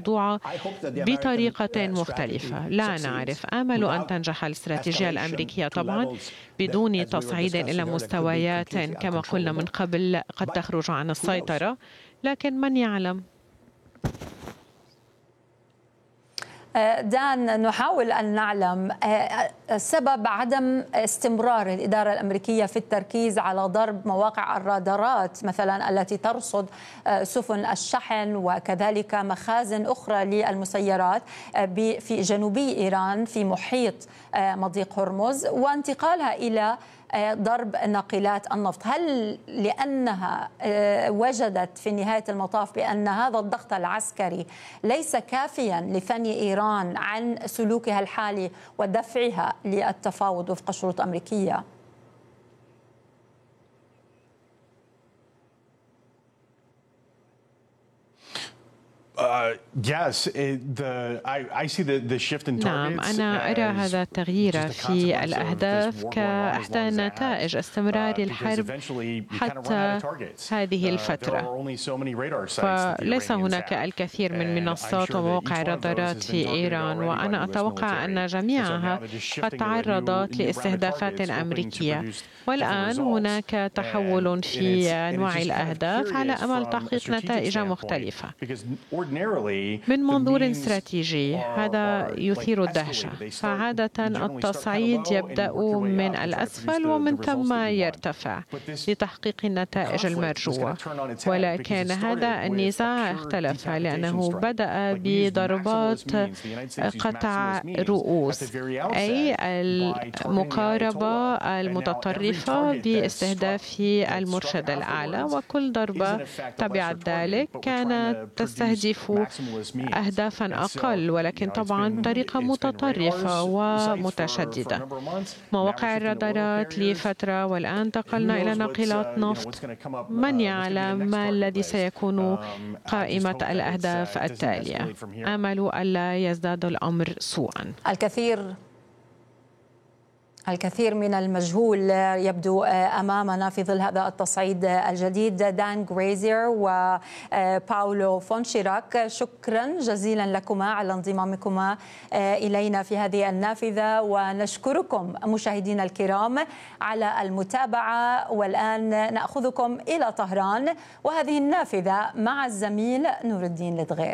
الموضوع بطريقة مختلفة. لا نعرف. آمل أن تنجح الاستراتيجية الأمريكية طبعا بدون تصعيد إلى مستويات كما قلنا من قبل قد تخرج عن السيطرة، لكن من يعلم. دان، نحاول أن نعلم سبب عدم استمرار الإدارة الأمريكية في التركيز على ضرب مواقع الرادارات مثلا التي ترصد سفن الشحن وكذلك مخازن أخرى للمسيرات في جنوبي إيران في محيط مضيق هرمز، وانتقالها إلى ضرب ناقلات النفط. هل لأنها وجدت في نهاية المطاف بأن هذا الضغط العسكري ليس كافيا لثني إيران عن سلوكها الحالي ودفعها للتفاوض وفق شروط أمريكية؟ نعم، أنا أرى هذا التغيير في الأهداف كإحدى نتائج استمرار الحرب حتى هذه الفترة. فليس هناك الكثير من منصات ومواقع رادارات في إيران، وأنا أتوقع أن جميعها قد تعرضت لاستهدافات أمريكية، والآن هناك تحول في أنواع الأهداف على أمل تحقيق نتائج مختلفة. من منظور استراتيجي هذا يثير الدهشة، فعادة التصعيد يبدأ من الأسفل ومن ثم يرتفع لتحقيق النتائج المرجوة، ولكن هذا النزاع اختلف لأنه بدأ بضربات قطع رؤوس، أي المقاربة المتطرفة باستهداف المرشد الأعلى، وكل ضربة تبعت ذلك كانت تستهدف أهدافا أقل ولكن طبعا طريقة متطرفة ومتشددة. مواقع الرادارات لفترة والآن انتقلنا إلى ناقلات نفط. من يعلم ما الذي سيكون قائمة الأهداف التالية؟ آمل ألا يزداد الأمر سوءا. الكثير من المجهول يبدو أمامنا في ظل هذا التصعيد الجديد. دان غريزير وباولو فونشيراك، شكرا جزيلا لكما على انضمامكما إلينا في هذه النافذة، ونشكركم مشاهدينا الكرام على المتابعة. والآن نأخذكم إلى طهران وهذه النافذة مع الزميل نور الدين لدغير.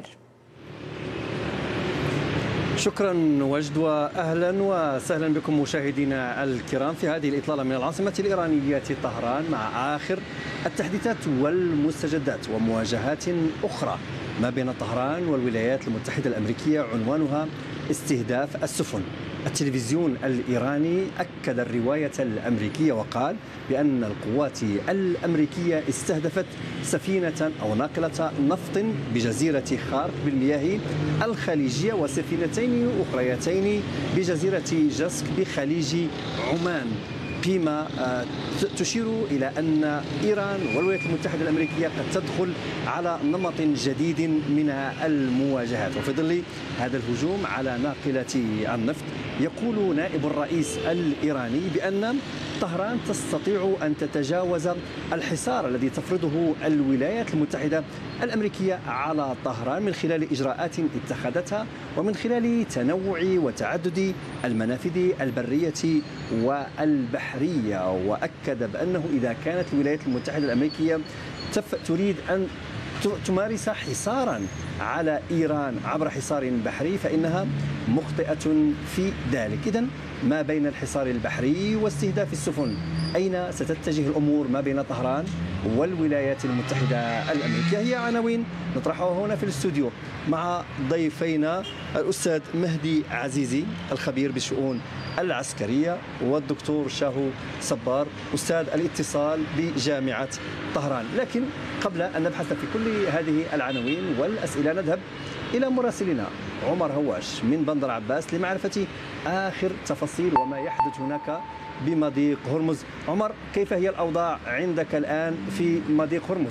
شكرا وجد، واهلا وسهلا بكم مشاهدينا الكرام في هذه الاطلاله من العاصمه الايرانيه طهران مع اخر التحديثات والمستجدات ومواجهات اخرى ما بين طهران والولايات المتحده الامريكيه عنوانها استهداف السفن. التلفزيون الإيراني أكد الرواية الأمريكية وقال بأن القوات الأمريكية استهدفت سفينة أو ناقلة نفط بجزيرة خارق بالمياه الخليجية وسفينتين أخريتين بجزيرة جسك بخليج عمان، فيما تشير إلى أن إيران والولايات المتحدة الأمريكية قد تدخل على نمط جديد من المواجهات. وفي ظل هذا الهجوم على ناقلة النفط يقول نائب الرئيس الإيراني بأن طهران تستطيع أن تتجاوز الحصار الذي تفرضه الولايات المتحدة الأمريكية على طهران من خلال إجراءات اتخذتها ومن خلال تنوع وتعدد المنافذ البرية والبحرية. وأكد بأنه إذا كانت الولايات المتحدة الأمريكية تريد أن تمارس حصارا على إيران عبر حصار بحري فإنها مخطئة في ذلك. إذن ما بين الحصار البحري واستهداف السفن، أين ستتجه الأمور ما بين طهران والولايات المتحدة الأمريكية؟ هي عناوين نطرحها هنا في الاستوديو مع ضيفينا الأستاذ مهدي عزيزي الخبير بالشؤون العسكرية والدكتور شاهو صبار أستاذ الاتصال بجامعة طهران. لكن قبل أن نبحث في كل هذه العناوين والأسئلة نذهب إلى مراسلنا عمر هواش من بندر عباس لمعرفة آخر تفاصيل وما يحدث هناك بمضيق هرمز. عمر، كيف هي الأوضاع عندك الآن في مضيق هرمز؟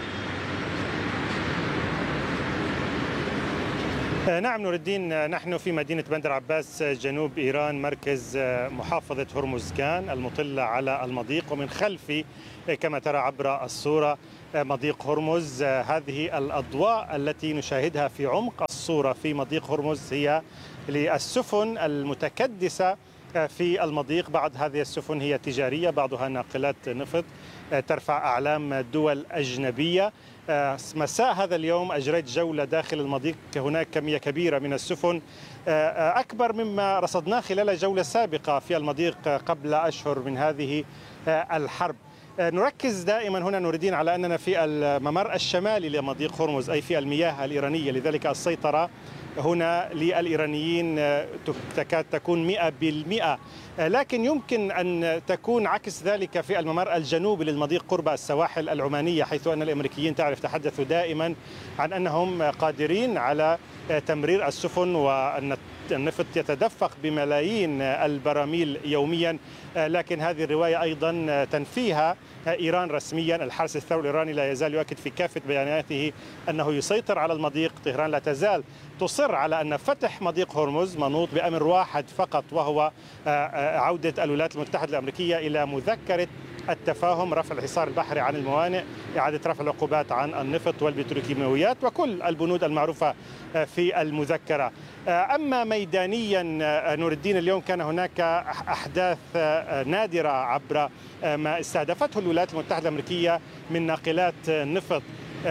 نعم نور الدين، نحن في مدينة بندر عباس جنوب إيران مركز محافظة هرمزغان المطلة على المضيق، ومن خلفي كما ترى عبر الصورة مضيق هرمز. هذه الأضواء التي نشاهدها في عمق الصورة في مضيق هرمز هي للسفن المتكدسة في المضيق. بعض هذه السفن هي تجارية، بعضها ناقلات نفط ترفع أعلام دول أجنبية. مساء هذا اليوم أجريت جولة داخل المضيق، هناك كمية كبيرة من السفن أكبر مما رصدناه خلال جولة سابقة في المضيق قبل أشهر من هذه الحرب. نركز دائما هنا نريدين على أننا في الممر الشمالي لمضيق هرمز، أي في المياه الإيرانية، لذلك السيطرة هنا للإيرانيين تكاد تكون 100%، لكن يمكن أن تكون عكس ذلك في الممر الجنوبي للمضيق قرب السواحل العمانية، حيث أن الأمريكيين تحدثوا دائما عن أنهم قادرين على تمرير السفن وأن النفط يتدفق بملايين البراميل يوميا، لكن هذه الرواية أيضا تنفيها إيران رسميا. الحرس الثوري الإيراني لا يزال يؤكد في كافة بياناته أنه يسيطر على المضيق. طهران لا تزال تصر على أن فتح مضيق هرمز منوط بأمر واحد فقط، وهو عودة الولايات المتحدة الأمريكية إلى مذكرة التفاهم، رفع الحصار البحري عن الموانئ، إعادة رفع العقوبات عن النفط والبتروكيماويات وكل البنود المعروفة في المذكرة. أما ميدانيا نور الدين، اليوم كان هناك أحداث نادرة عبر ما استهدفته الولايات المتحدة الأمريكية من ناقلات نفط.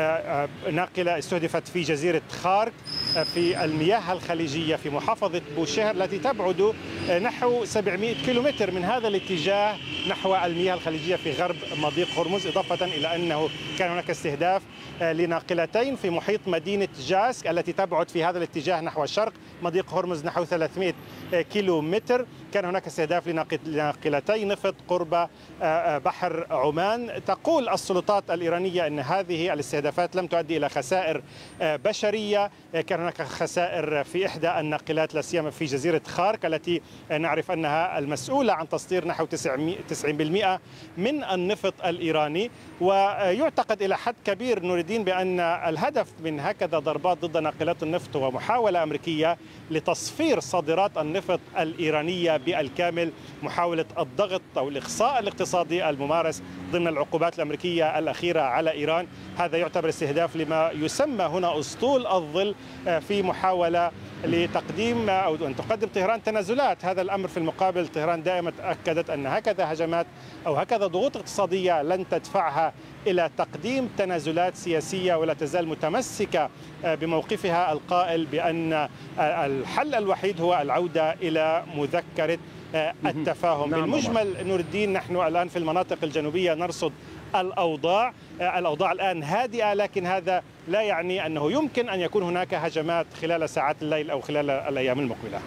ناقلة استهدفت في جزيرة خارك في المياه الخليجية في محافظة بوشهر التي تبعد نحو 700 كيلومتر من هذا الاتجاه نحو المياه الخليجية في غرب مضيق هرمز، إضافة إلى أنه كان هناك استهداف لناقلتين في محيط مدينة جاسك التي تبعد في هذا الاتجاه نحو الشرق مضيق هرمز نحو 300 كيلومتر. كان هناك استهداف لناقلتي نفط قرب بحر عمان. تقول السلطات الإيرانية أن هذه الاستهدافات لم تؤدي إلى خسائر بشرية. كان هناك خسائر في إحدى الناقلات لا سيما في جزيرة خارك التي نعرف أنها المسؤولة عن تصدير نحو 90% من النفط الإيراني. ويعتقد إلى حد كبير نور الدين بأن الهدف من هكذا ضربات ضد ناقلات النفط هو محاولة أمريكية لتصفير صادرات النفط الإيرانية بالكامل، محاولة الضغط أو الإخصاء الاقتصادي الممارس ضمن العقوبات الأمريكية الأخيرة على إيران. هذا يعتبر استهداف لما يسمى هنا أسطول الظل في محاولة لتقديم أو أن تقدم طهران تنازلات. هذا الأمر في المقابل طهران دائما أكدت أن هكذا هجمات أو هكذا ضغوط اقتصادية لن تدفعها إلى تقديم تنازلات سياسية، ولا تزال متمسكة بموقفها القائل بأن الحل الوحيد هو العودة إلى مذكرة التفاهم. بالمجمل نور الدين، نحن الآن في المناطق الجنوبية نرصد الأوضاع الآن هادئة، لكن هذا لا يعني أنه يمكن أن يكون هناك هجمات خلال ساعات الليل أو خلال الأيام المقبلة.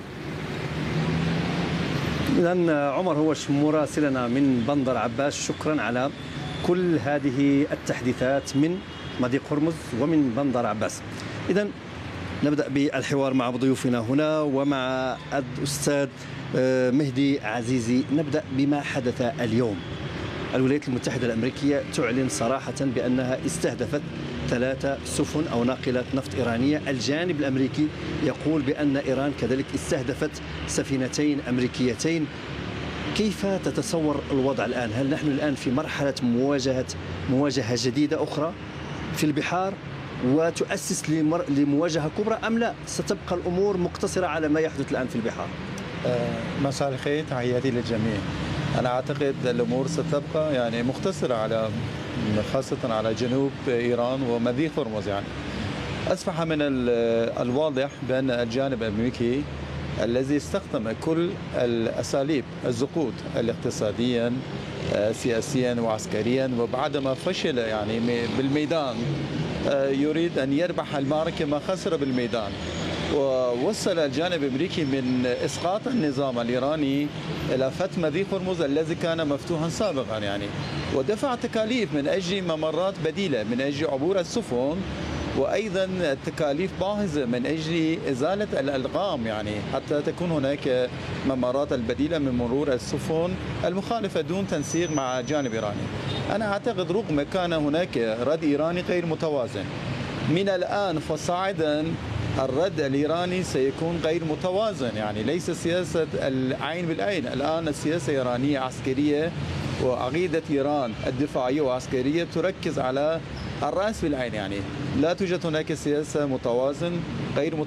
إذن عمر هوش مراسلنا من بندر عباس، شكرا على كل هذه التحديثات من مضيق هرمز ومن بندر عباس. إذن نبدأ بالحوار مع ضيوفنا هنا ومع الأستاذ مهدي عزيزي. نبدأ بما حدث اليوم. الولايات المتحدة الأمريكية تعلن صراحة بأنها استهدفت 3 سفن أو ناقلات نفط إيرانية. الجانب الأمريكي يقول بأن إيران كذلك استهدفت سفينتين أمريكيتين. كيف تتصور الوضع الآن؟ هل نحن الآن في مرحلة مواجهة جديدة أخرى في البحار وتؤسس لمواجهة كبرى، أم لا ستبقى الأمور مقتصرة على ما يحدث الآن في البحار؟ مساء الخير، تحياتي للجميع. أنا أعتقد الأمور ستبقى يعني مقتصرة على خاصة على جنوب إيران ومضيق هرمز. يعني أصبح من الواضح بأن الجانب الأمريكي الذي استخدم كل الأساليب الزقود الاقتصاديا سياسيا وعسكريا، وبعدما فشل يعني بالميدان يريد أن يربح المعركة ما خسر بالميدان. ووصل الجانب الأمريكي من إسقاط النظام الإيراني إلى فتح مضيق هرمز الذي كان مفتوحا سابقا يعني، ودفع تكاليف من أجل ممرات بديلة من أجل عبور السفن، وأيضا تكاليف باهظة من أجل إزالة الألغام يعني حتى تكون هناك ممرات البديلة من مرور السفن المخالفة دون تنسيق مع الجانب الإيراني. أنا أعتقد رغم كان هناك رد إيراني غير متوازن، من الآن فصاعدا الرد الإيراني سيكون غير متوازن، يعني ليس سياسة العين بالعين. الآن السياسة الإيرانية عسكرية، وعقيدة إيران الدفاعية والعسكرية تركز على الرأس بالعين، يعني لا توجد هناك سياسة متوازن غير